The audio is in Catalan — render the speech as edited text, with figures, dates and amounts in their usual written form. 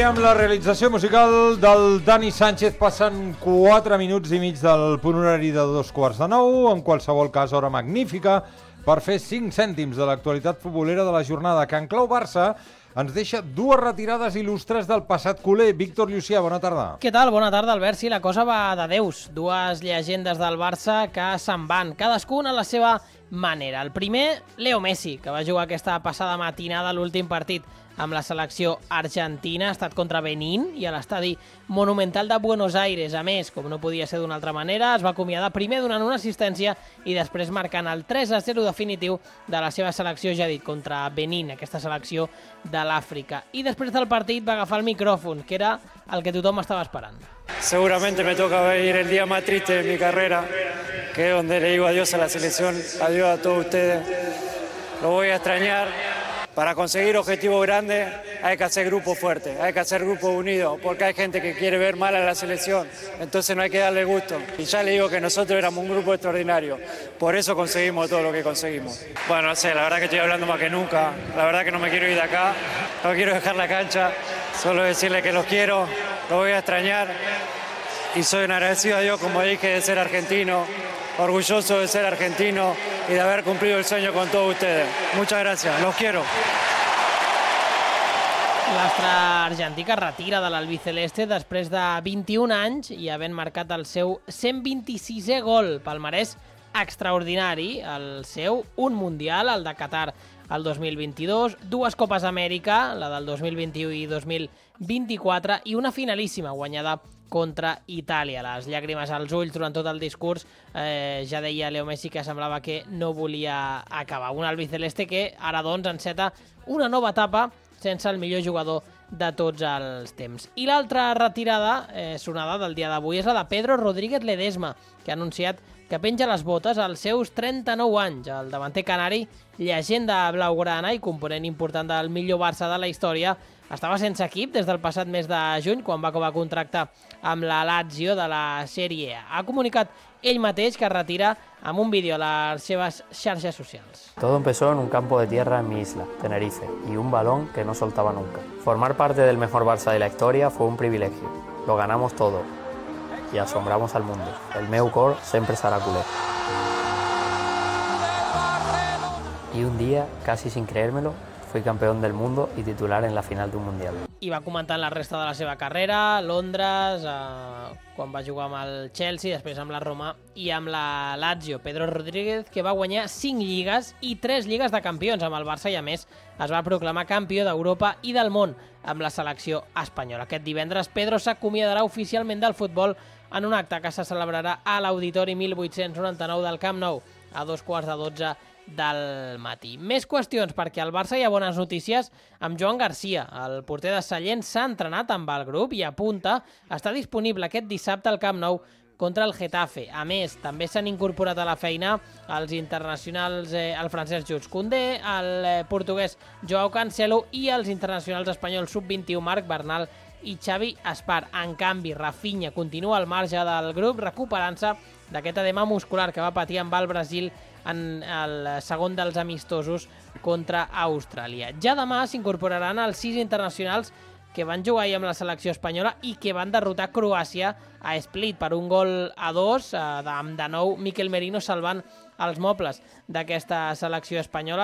amb la realització musical del Dani Sánchez. Passen 4 minuts i mig del punt horari de 8:45. En qualsevol cas, hora magnífica per fer 5 cèntims de l'actualitat futbolera de la jornada, que en clau Barça ens deixa dues retirades il·lustres del passat culer. Víctor Llucià, bona tarda. Què tal? Bona tarda, Albert. Sí, la cosa va de Déus. Dues llegendes del Barça que se'n van, cadascuna a la seva manera. El primer, Leo Messi, que va jugar aquesta passada matinada a l'últim partit amb la selecció argentina. Ha estat contra Benín i a l'estadi Monumental de Buenos Aires. A més, com no podia ser d'una altra manera, es va acomiadar primer donant una assistència i després marcant el 3-0 definitiu de la seva selecció, ja dit, contra Benín, aquesta selecció de l'Àfrica. I després del partit va agafar el micròfon, que era el que tothom estava esperant. Seguramente me toca vivir el día más triste de mi carrera, que es donde le digo adiós a la selección, adiós a todos ustedes. Lo voy a extrañar. Para conseguir objetivos grandes hay que hacer grupos fuertes, hay que hacer grupos unidos, porque hay gente que quiere ver mal a la selección, entonces no hay que darle gusto. Y ya le digo que nosotros éramos un grupo extraordinario, por eso conseguimos todo lo que conseguimos. Bueno, no sé, la verdad que estoy hablando más que nunca, la verdad que no me quiero ir de acá, no quiero dejar la cancha, solo decirles que los quiero, los voy a extrañar y soy un agradecido a Dios, como dije, de ser argentino, orgulloso de ser argentino y de haber cumplido el sueño con todos ustedes. Muchas gracias, los quiero. L'astre argentí que retira de l'albiceleste després de 21 anys i havent marcat el seu 126è gol, palmarès extraordinari, el seu, un mundial, el de Qatar el 2022, dues Copes Amèrica, la del 2021 i 2024, i una finalíssima guanyada contra Itàlia. Les llàgrimes als ulls durant tot el discurs. Ja deia Leo Messi que semblava que no volia acabar. Un albiceleste que ara doncs enceta una nova etapa sense el millor jugador de tots els temps. I l'altra retirada sonada del dia d'avui és la de Pedro Rodríguez Ledesma, que ha anunciat que penja les botes als seus 39 anys. El davanter canari, llegenda blaugrana i component important del millor Barça de la història, estava sense equip des del passat mes de juny, quan va acabar contracte amb la Lazio de la Serie A. Ha comunicat ell mateix que es retira amb un vídeo a les seves xarxes socials. Todo empezó en un campo de tierra en mi isla, Tenerife, y un balón que no soltaba nunca. Formar parte del mejor Barça de la historia fue un privilegio. Lo ganamos todo y asombramos al mundo. El meu cor sempre serà culer. Y un día, casi sin creérmelo, fui campeón del mundo y titular en la final de un mundial. I va comentar la resta de la seva carrera, Londres, quan va jugar amb el Chelsea, després amb la Roma i amb la Lazio. Pedro Rodríguez, que va guanyar 5 lligues i 3 lligues de campions amb el Barça i, a més, es va proclamar campió d'Europa i del món amb la selecció espanyola. Aquest divendres, Pedro s'acomiadarà oficialment del futbol en un acte que se celebrarà a l'Auditori 1899 del Camp Nou a 11:15 del matí. Més qüestions, perquè al Barça hi ha bones notícies amb Joan Garcia. El porter de Sallent s'ha entrenat amb el grup i apunta a estar disponible aquest dissabte al Camp Nou contra el Getafe. A més, també s'han incorporat a la feina els internacionals, el francès Jules Koundé, el portuguès Joao Cancelo i els internacionals espanyols sub-21 Marc Bernal i Xavi Espar. En canvi, Rafinha continua al marge del grup, recuperant-se d'aquest edema muscular que va patir amb el Brasil en el segon dels amistosos contra Austràlia. Ja demà s'incorporaran els 6 internacionals que van jugar ahir amb la selecció espanyola i que van derrotar Croàcia a Split per 1-2, de nou Mikel Merino salvant els mobles d'aquesta selecció espanyola.